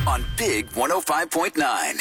on Big 105.9.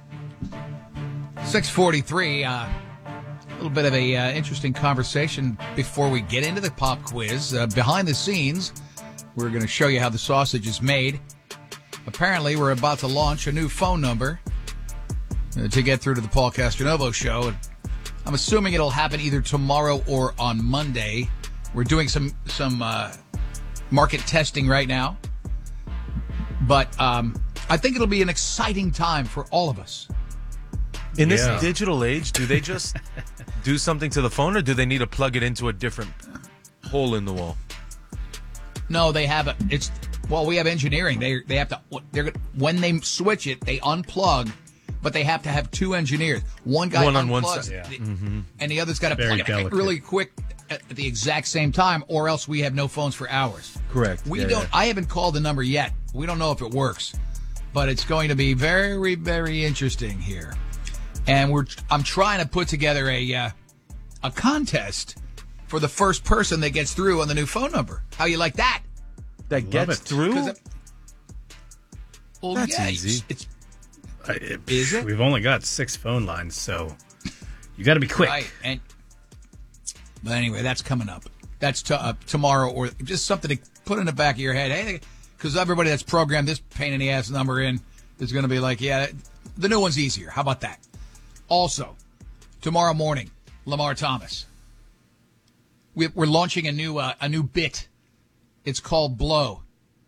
6:43. A little bit of a interesting conversation before we get into the pop quiz. Behind the scenes, we're going to show you how the sausage is made. Apparently, we're about to launch a new phone number to get through to the Paul Castronovo show. I'm assuming it'll happen either tomorrow or on Monday. We're doing some market testing right now. But I think it'll be an exciting time for all of us. In this digital age, do they just do something to the phone, or do they need to plug it into a different hole in the wall? No, they have we have engineering. They have to, when they switch it, they unplug, but they have to have two engineers. One guy on one unplugs, side, and the other's got to plug it really quick at the exact same time, or else we have no phones for hours. Correct. I haven't called the number yet. We don't know if it works, but it's going to be very, very interesting here. And I'm trying to put together a contest for the first person that gets through on the new phone number. How you like that? That gets through? That's easy. Is it? We've only got 6 phone lines, so you got to be quick. Right. But anyway, that's coming up. That's tomorrow, or just something to put in the back of your head. Hey, because everybody that's programmed this pain in the ass number in is going to be like, yeah, the new one's easier. How about that? Also, tomorrow morning, Lamar Thomas. We're launching a new bit. It's called Blow.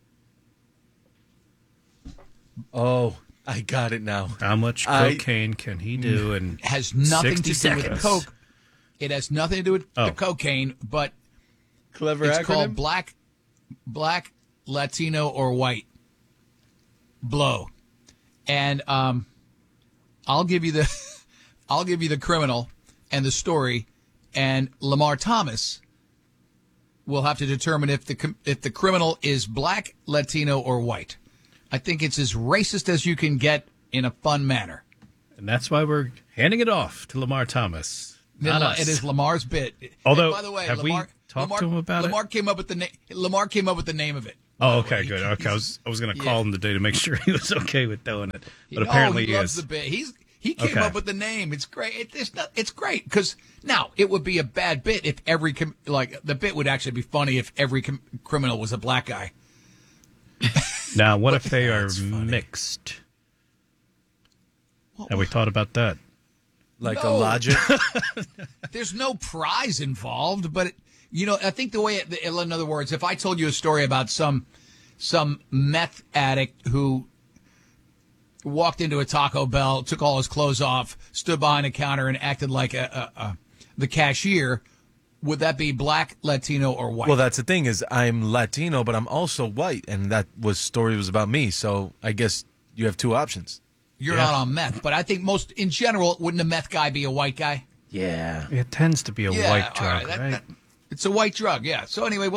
Oh, I got it now. How much cocaine can he do in has nothing 60 to do seconds? with coke. It has nothing to do with the cocaine, but clever it's acronym? called black, Latino, or white. Blow. And I'll give you the criminal and the story, and Lamar Thomas will have to determine if the criminal is black, Latino, or white. I think it's as racist as you can get in a fun manner. And that's why we're handing it off to Lamar Thomas. Not us. It is Lamar's bit. Although, and by the way, have Lamar, we talked to him about Lamar came up with the name. Lamar came up with the name of it. Oh, okay, good. Okay, I was going to call him today to make sure he was okay with doing it, but apparently he loves the bit. He came up with the name. It's great. It's great because now it would be a bad bit if the bit would actually be funny if every criminal was a black guy. Now, what if they are mixed? Have we thought about that? Like a logic? There's no prize involved, but I think the way in other words, if I told you a story about some meth addict who walked into a Taco Bell, took all his clothes off, stood behind a counter, and acted like the cashier, would that be black, Latino, or white? Well, that's the thing is I'm Latino, but I'm also white, and story was about me. So I guess you have two options. You're not on meth, but I think in general, wouldn't a meth guy be a white guy? Yeah. It tends to be a white drug, right? It's a white drug, yeah. So anyway,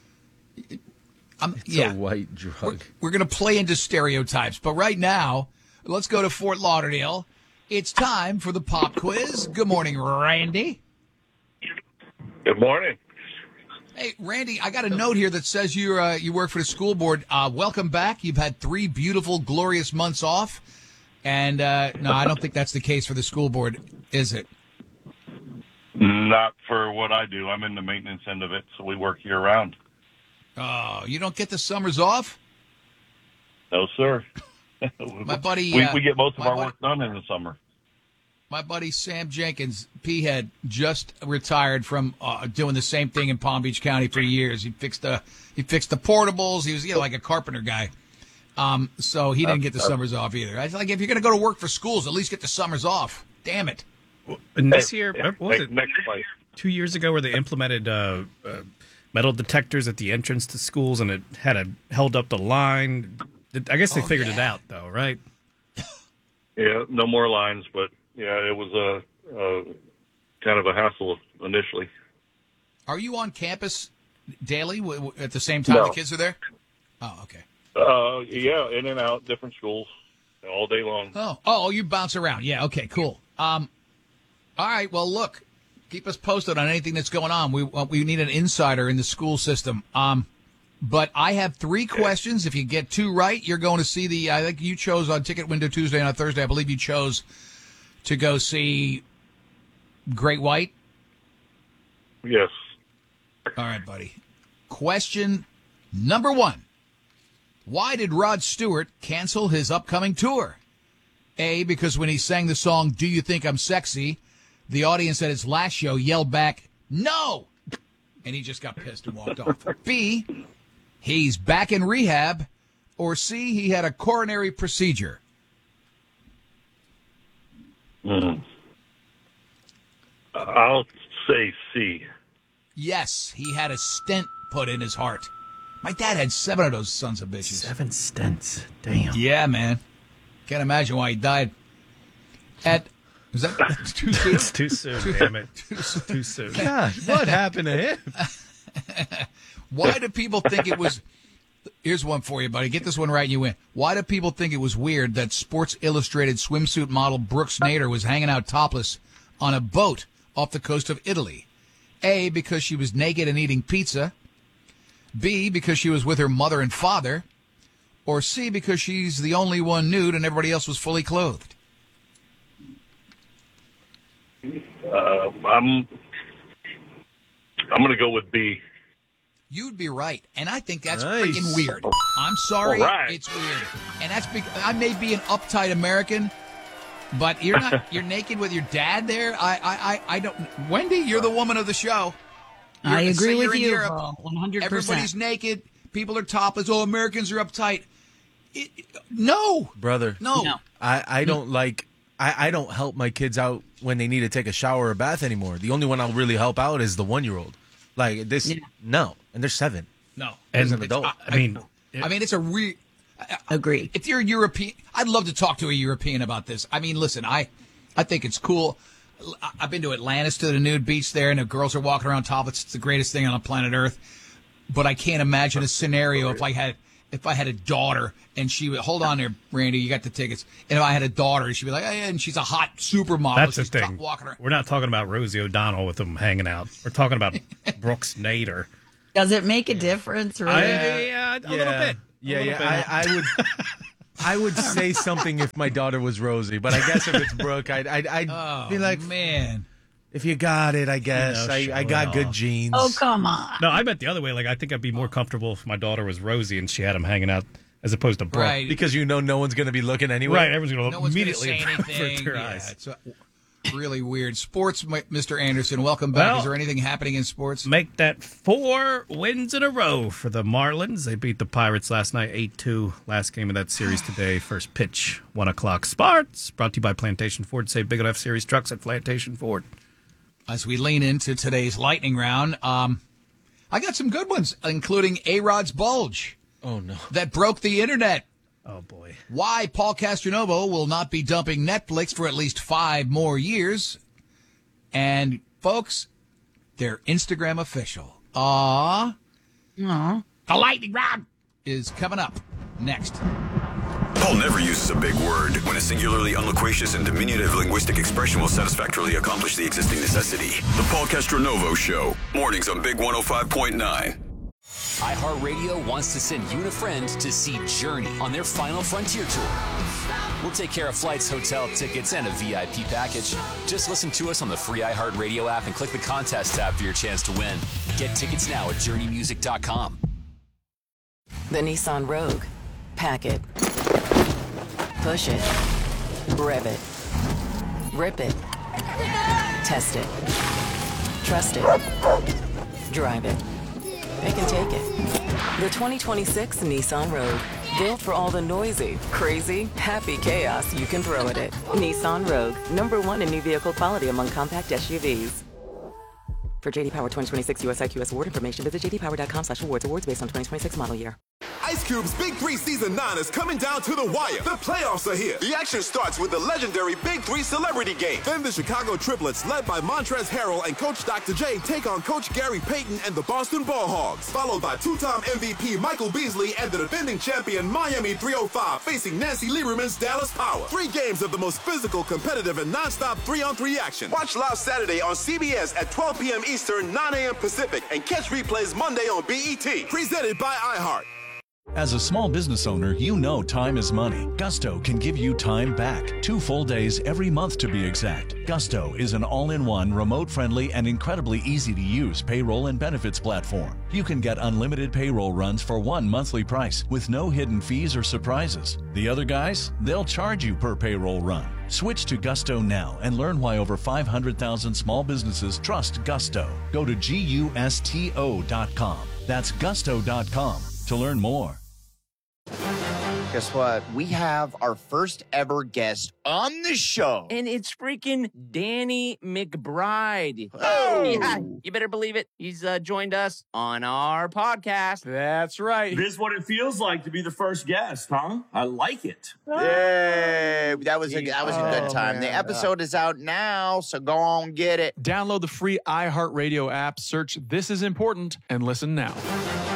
It's a white drug. We're going to play into stereotypes, but right now, let's go to Fort Lauderdale. It's time for the pop quiz. Good morning, Randy. Good morning. Hey, Randy, I got a note here that says you work for the school board. Welcome back. You've had 3 beautiful, glorious months off. And no, I don't think that's the case for the school board, is it? Not for what I do. I'm in the maintenance end of it, so we work year-round. Oh, you don't get the summers off? No, sir. My buddy... we get most of our work done in the summer. My buddy Sam Jenkins, P-Head, just retired from doing the same thing in Palm Beach County for years. He fixed the portables. He was like a carpenter guy. So he didn't get the summers off either. I was like, if you're going to go to work for schools, at least get the summers off. Damn it. And this year, what was it? Next place. 2 years ago where they implemented metal detectors at the entrance to schools, and it held up the line. I guess they figured it out, though, right? Yeah, no more lines, but yeah, it was a kind of a hassle initially. Are you on campus daily at the same time No. the kids are there? Oh, okay. Yeah, in and out, different schools, all day long. Oh, you bounce around. Yeah, okay, cool. All right, well, look, keep us posted on anything that's going on. We need an insider in the school system. But I have 3 questions. If you get 2 right, you're going to see I think you chose on Ticket Window Tuesday and on Thursday, I believe you chose to go see Great White. Yes. All right, buddy. Question number 1. Why did Rod Stewart cancel his upcoming tour? A, because when he sang the song, Do You Think I'm Sexy, the audience at his last show yelled back, no! And he just got pissed and walked off. B, he's back in rehab. Or C, he had a coronary procedure. I'll say C. Yes, he had a stent put in his heart. My dad had 7 of those sons of bitches. 7 stents. Damn. Yeah, man. Can't imagine why he died. Was that too soon? It's too soon, damn it. Too soon. God, what happened to him? Why do people think it was... Here's one for you, buddy. Get this one right and you win. Why do people think it was weird that Sports Illustrated swimsuit model Brooks Nader was hanging out topless on a boat off the coast of Italy? A, because she was naked and eating pizza. B, because she was with her mother and father. Or C, because she's the only one nude and everybody else was fully clothed. I'm going to go with B. You'd be right, and I think that's Nice. freaking weird. I'm sorry, All right. It's weird, and that's because I may be an uptight American, but you're not. You're naked with your dad there. I don't. Wendy, you're the woman of the show. I agree say you're with in you, Europe, 100%. Everybody's naked. People are topless. Oh, Americans are uptight. No, Brother. no. I don't like... I don't help my kids out when they need to take a shower or bath anymore. The only one I'll really help out is the 1-year-old. Like, this... Yeah. No. And they're 7. No. As an adult. I mean, it's a Agree. If you're a European, I'd love to talk to a European about this. I mean, listen, I think it's cool. I've been to Atlantis, to the nude beach there, and the girls are walking around topless. It's the greatest thing on the planet Earth. But I can't imagine a scenario if I had a daughter and she would, hold on there, Randy, you got the tickets. And if I had a daughter, and she'd be like, hey, and she's a hot supermodel. That's the She's thing. walking around. We're not talking about Rosie O'Donnell with them hanging out. We're talking about Brooks Nader. Does it make a difference, really? A little bit. I would say something if my daughter was Rosie, but I guess if it's Brooke, I'd be like, man. if you got it, I guess. You know, I got good genes. Oh, come on. No, I meant the other way. Like, I think I'd be more comfortable if my daughter was Rosie and she had him hanging out as opposed to Brooke. Right. Because no one's going to be looking anyway. Right, everyone's going to No look one's going to immediately say for anything. their Yeah, eyes. it's really weird. Sports, Mr. Anderson, welcome back. Well, Is there anything happening in sports? Make that 4 wins in a row for the Marlins. They beat the Pirates last night, 8-2. Last game of that series today. First pitch, 1 o'clock. Sparts, brought to you by Plantation Ford. Save big enough series trucks at Plantation Ford. As we lean into today's lightning round, I got some good ones, including A-Rod's bulge. Oh, no. That broke the internet. Oh, boy. Why Paul Castronovo will not be dumping Netflix for at least 5 more years. And, folks, they're Instagram official. The lightning round is coming up next. Paul never uses a big word when a singularly unloquacious and diminutive linguistic expression will satisfactorily accomplish the existing necessity. The Paul Castronovo Show. Mornings on Big 105.9. iHeartRadio wants to send you and a friend to see Journey on their Final Frontier tour. We'll take care of flights, hotel tickets, and a VIP package. Just listen to us on the free iHeartRadio app and click the contest tab for your chance to win. Get tickets now at JourneyMusic.com. The Nissan Rogue. Pack it. Push it. Rev it. Rip it. Test it. Trust it. Drive it. They can take it. The 2026 Nissan Rogue. Built for all the noisy, crazy, happy chaos you can throw at it. Nissan Rogue. #1 in new vehicle quality among compact SUVs. For JD Power 2026 US IQS award information, visit jdpower.com/awards. Awards based on 2026 model year. Ice Cube's Big 3 Season 9 is coming down to the wire. The playoffs are here. The action starts with the legendary Big 3 Celebrity Game. Then the Chicago Triplets, led by Montrezl Harrell and Coach Dr. J, take on Coach Gary Payton and the Boston Ball Hogs, followed by two-time MVP Michael Beasley and the defending champion Miami 305 facing Nancy Lieberman's Dallas Power. 3 games of the most physical, competitive, and non-stop 3-on-3 action. Watch live Saturday on CBS at 12 p.m. Eastern, 9 a.m. Pacific, and catch replays Monday on BET. Presented by iHeart. As a small business owner, you know time is money. Gusto can give you time back. 2 full days every month to be exact. Gusto is an all-in-one, remote-friendly, and incredibly easy-to-use payroll and benefits platform. You can get unlimited payroll runs for one monthly price with no hidden fees or surprises. The other guys, they'll charge you per payroll run. Switch to Gusto now and learn why over 500,000 small businesses trust Gusto. Go to GUSTO.com. That's Gusto.com to learn more. Guess what? We have our first ever guest on the show. And it's freaking Danny McBride. Oh! Yeah, you better believe it. He's joined us on our podcast. That's right. This is what it feels like to be the first guest, huh? I like it. Yay! That was a good time. Man. The episode is out now, so go on get it. Download the free iHeartRadio app, search This Is Important, and listen now.